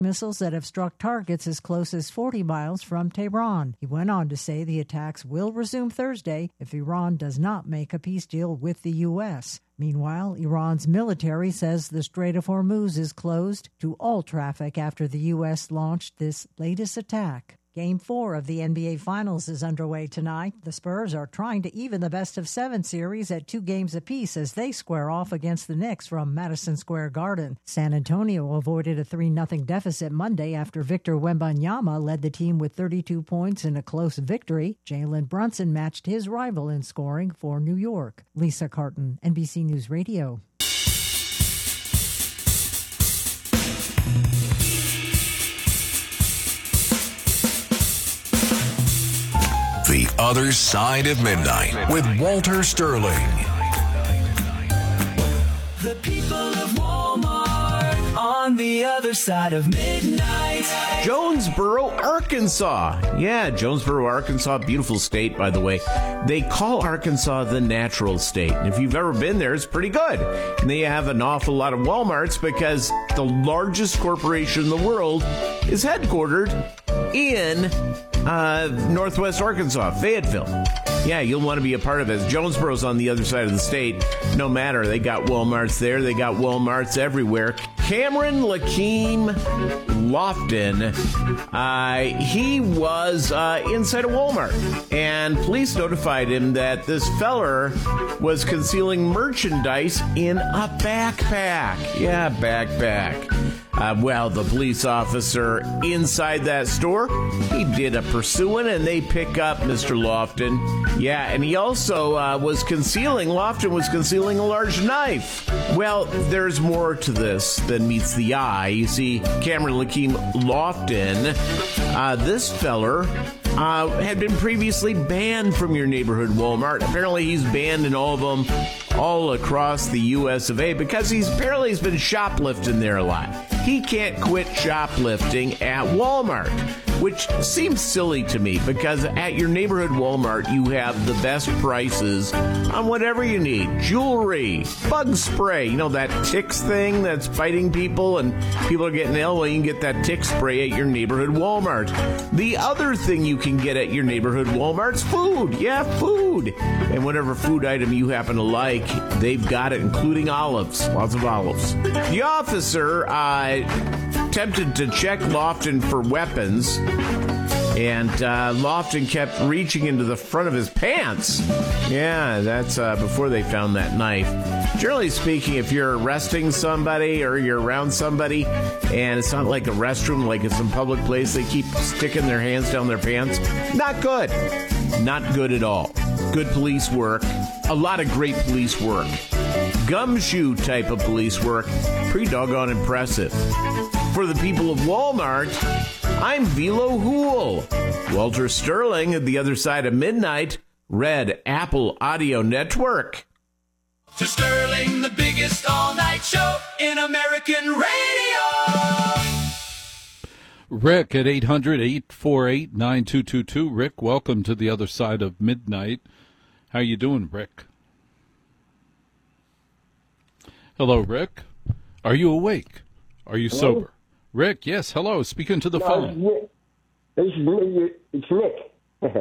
missiles that have struck targets as close as 40 miles from Tehran. He went on to say the attacks will resume Thursday if Iran does not make a peace deal with the U.S. Meanwhile, Iran's military says the Strait of Hormuz is closed to all traffic after the U.S. launched this latest attack. Game 4 of the NBA Finals is underway tonight. The Spurs are trying to even the best-of-7 series at 2 games apiece as they square off against the Knicks from Madison Square Garden. San Antonio avoided a 3-0 deficit Monday after Victor Wembanyama led the team with 32 points in a close victory. Jalen Brunson matched his rival in scoring for New York. Lisa Carton, NBC News Radio. The Other Side of Midnight with Walter Sterling. The people of Walmart on the other side of midnight. Jonesboro, Arkansas. Yeah, Jonesboro, Arkansas, beautiful state, by the way. They call Arkansas the natural state. And if you've ever been there, it's pretty good. And they have an awful lot of Walmarts because the largest corporation in the world is headquartered in Northwest Arkansas, Fayetteville. Yeah, you'll want to be a part of it. Jonesboro's on the other side of the state. No matter, they got Walmarts there. They got Walmarts everywhere. Cameron Lakeem Lofton, he was inside a Walmart, and police notified him that this feller was concealing merchandise in a backpack. Yeah, backpack. Well, the police officer inside that store, he did a pursuing, and they pick up Mr. Lofton. Yeah, and he also Lofton was concealing a large knife. Well, there's more to this than meets the eye. You see, Cameron Lakeem Lofton, this feller had been previously banned from your neighborhood Walmart. Apparently, he's banned in all of them all across the U.S. of A. because he's been shoplifting there a lot. He can't quit shoplifting at Walmart, which seems silly to me because at your neighborhood Walmart, you have the best prices on whatever you need. Jewelry, bug spray, you know, that ticks thing that's biting people and people are getting ill. Well, you can get that tick spray at your neighborhood Walmart. The other thing you can get at your neighborhood Walmart's food. Yeah, food. And whatever food item you happen to like, they've got it, including olives. Lots of olives. The officer attempted to check Lofton for weapons, and Lofton kept reaching into the front of his pants. Yeah, that's before they found that knife. Generally speaking, if you're arresting somebody or you're around somebody and it's not like a restroom, like it's some public place, they keep sticking their hands down their pants. Not good. Not good at all. Good police work. A lot of great police work. Gumshoe type of police work. Pretty doggone impressive. For the people of Walmart, I'm Velo Hool. Walter Sterling at the other side of midnight. Red Apple Audio Network. To Sterling, the biggest all-night show in American radio. Rick at 800-848-9222. Rick, welcome to the other side of midnight. How you doing, Rick? Hello, Rick. Are you awake? Are you sober? Rick, yes, hello. Speaking to the phone. It's Nick.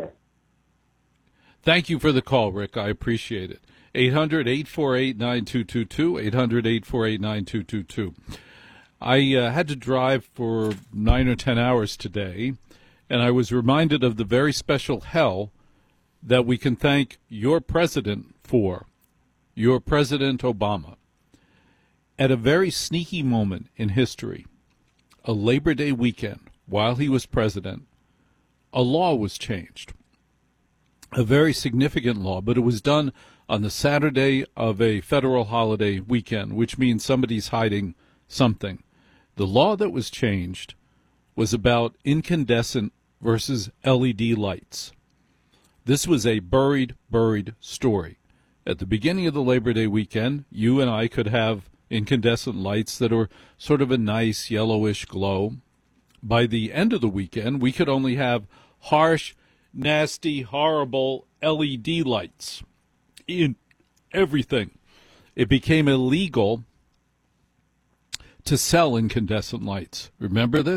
Thank you for the call, Rick. I appreciate it. 800-848-9222, 800-848-9222. I had to drive for 9 or 10 hours today, and I was reminded of the very special hell that we can thank your president for, your President Obama. At a very sneaky moment in history, a Labor Day weekend, while he was president, a law was changed. A very significant law, but it was done on the Saturday of a federal holiday weekend, which means somebody's hiding something. The law that was changed was about incandescent versus LED lights. This was a buried story. At the beginning of the Labor Day weekend, you and I could have incandescent lights that are sort of a nice yellowish glow. By the end of the weekend, we could only have harsh, nasty, horrible LED lights in everything. It became illegal to sell incandescent lights. Remember this?